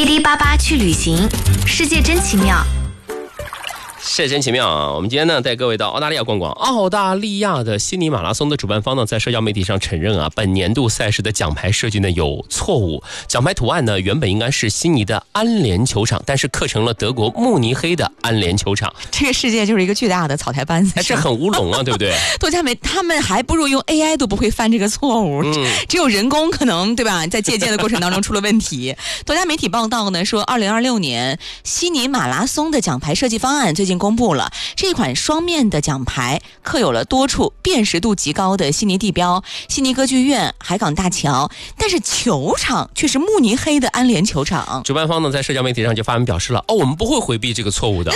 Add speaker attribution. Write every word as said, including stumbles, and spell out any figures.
Speaker 1: 滴滴八八去旅行，世界真奇妙。
Speaker 2: 是真奇妙啊！我们今天呢带各位到澳大利亚逛逛。澳大利亚的悉尼马拉松的主办方呢在社交媒体上承认啊，本年度赛事的奖牌设计呢有错误。奖牌图案呢原本应该是悉尼的安联球场，但是刻成了德国慕尼黑的安联球场。
Speaker 3: 这个世界就是一个巨大的草台班子，
Speaker 2: 哎，这很乌龙啊，对不对？
Speaker 3: 多家媒他们还不如用 A I 都不会犯这个错误，嗯、只有人工可能对吧？在借鉴的过程当中出了问题。多家媒体报道呢说，二零二六年悉尼马拉松的奖牌设计方案最近公布了。这款双面的奖牌刻有了多处辨识度极高的悉尼地标、悉尼歌剧院、海港大桥，但是球场却是慕尼黑的安联球场。
Speaker 2: 主办方呢在社交媒体上就发文表示了，哦，我们不会回避这个错误的。